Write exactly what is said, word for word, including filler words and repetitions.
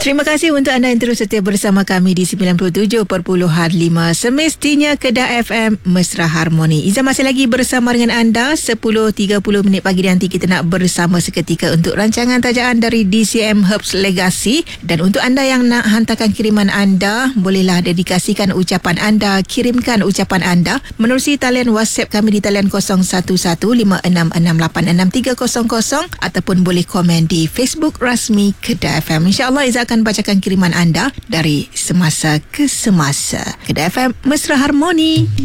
Terima kasih untuk anda yang terus setia bersama kami di sembilan puluh tujuh perpuluhan lima Semestinya Kedah F M Mesra Harmoni. Izzah masih lagi bersama dengan anda. Sepuluh tiga puluh minit pagi nanti kita nak bersama seketika untuk rancangan tajaan dari D C M Herbs Legacy. Dan untuk anda yang nak hantarkan kiriman anda, bolehlah dedikasikan ucapan anda, kirimkan ucapan anda menerusi talian WhatsApp kami di talian kosong satu satu lima enam enam lapan enam tiga kosong kosong ataupun boleh komen di Facebook rasmi Kedah F M. InsyaAllah Izzah akan bacakan kiriman anda dari semasa ke semasa. Kedah F M Mesra Harmoni.